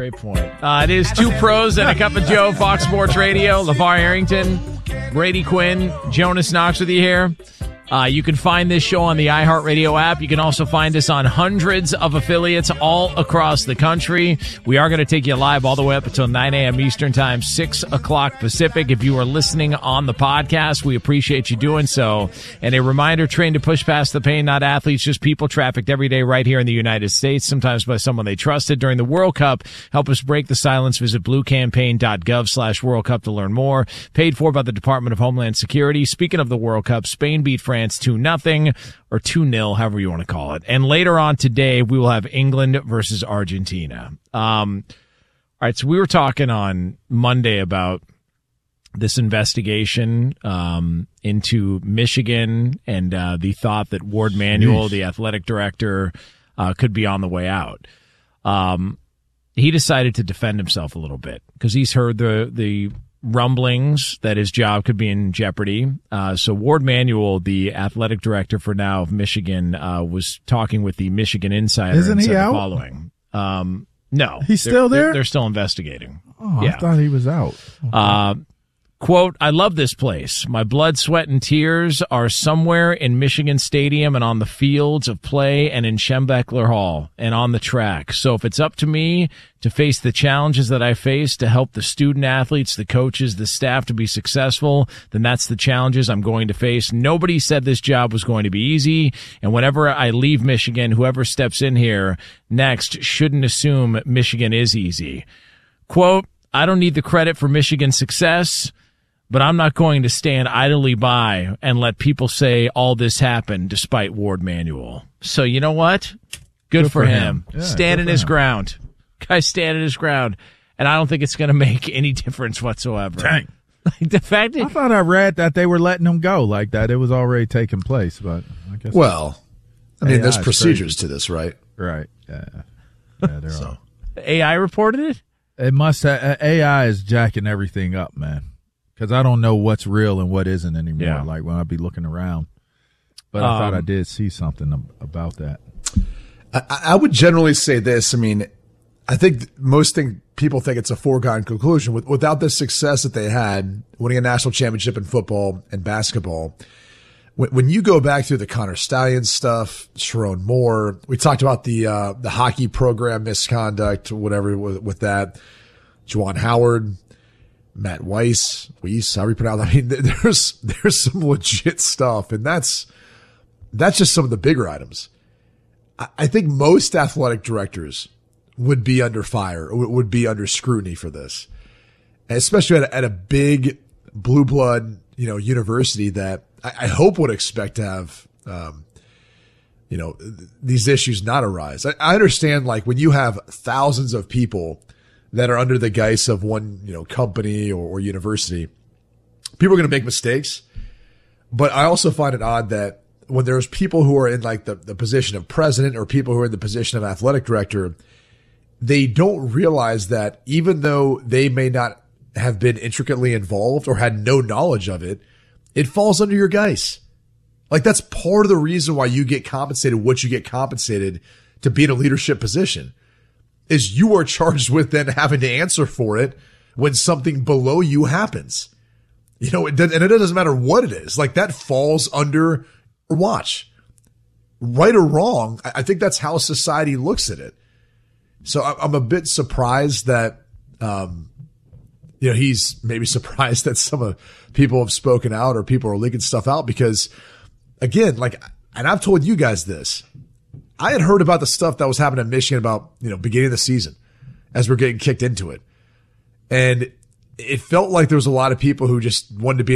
Great point. It is Two Pros and a Cup of Joe, Fox Sports Radio. LeVar Arrington, Brady Quinn, Jonas Knox with you here. You can find this show on the iHeartRadio app. You can also find us on hundreds of affiliates all across the country. We are going to take you live all the way up until 9 a.m. Eastern Time, 6 o'clock Pacific. If you are listening on the podcast, we appreciate you doing so. And a reminder, train to push past the pain, not athletes, just people trafficked every day right here in the United States, sometimes by someone they trusted during the World Cup. Help us break the silence. Visit bluecampaign.gov/World Cup to learn more. Paid for by the Department of Homeland Security. Speaking of the World Cup, Spain beat France 2-0 or 2-0, however you want to call it. And later on today, we will have England versus Argentina. All right, so we were talking on Monday about this investigation into Michigan and the thought that Ward Manuel, the athletic director, could be on the way out. He decided to defend himself a little bit because he's heard the rumblings that his job could be in jeopardy. So Ward Manuel, the athletic director for now of Michigan, was talking with the Michigan Insider. Isn't he out? The following. No. He's still there? They're still investigating. Oh, yeah. I thought he was out. Quote, I love this place. My blood, sweat, and tears are somewhere in Michigan Stadium and on the fields of play and in Schembechler Hall and on the track. So if it's up to me to face the challenges that I face to help the student athletes, the coaches, the staff to be successful, then that's the challenges I'm going to face. Nobody said this job was going to be easy. And whenever I leave Michigan, whoever steps in here next shouldn't assume Michigan is easy. Quote, I don't need the credit for Michigan's success, but I'm not going to stand idly by and let people say all this happened despite Ward Manuel. So you know what? Good for him. Yeah, standing his ground. Guy's standing his ground. And I don't think it's going to make any difference whatsoever. Dang. The fact that I thought I read that they were letting him go like that. It was already taking place, but I guess. Well, I mean, there's AI is procedures crazy. to this, right? Right. Yeah. They're all. AI reported it? It must have. AI is jacking everything up, man. Because I don't know what's real and what isn't anymore. Yeah. Like when I be looking around, but I thought I did see something about that. I would generally say this. I mean, I think people think it's a foregone conclusion. Without the success that they had, winning a national championship in football and basketball, when you go back through the Connor Stallions stuff, Sharon Moore, we talked about the hockey program misconduct, whatever with that, Juwan Howard, Matt Weiss, however you pronounce it. I mean, there's some legit stuff, and that's just some of the bigger items. I think most athletic directors would be under fire, or would be under scrutiny for this, and especially at a big blue blood, university that I hope would expect to have, these issues not arise. I understand, like, when you have thousands of people that are under the guise of one, company or university, people are going to make mistakes. But I also find it odd that when there's people who are in like the position of president or people who are in the position of athletic director, they don't realize that even though they may not have been intricately involved or had no knowledge of it, it falls under your guise. Like, that's part of the reason why you get compensated what you get compensated to be in a leadership position. Is you are charged with then having to answer for it when something below you happens. And it doesn't matter what it is. Like, that falls under watch. Right or wrong, I think that's how society looks at it. So I'm a bit surprised that, he's maybe surprised that some of people have spoken out or people are leaking stuff out because, again, and I've told you guys this, I had heard about the stuff that was happening in Michigan about, beginning of the season as we're getting kicked into it. And it felt like there was a lot of people who just wanted to be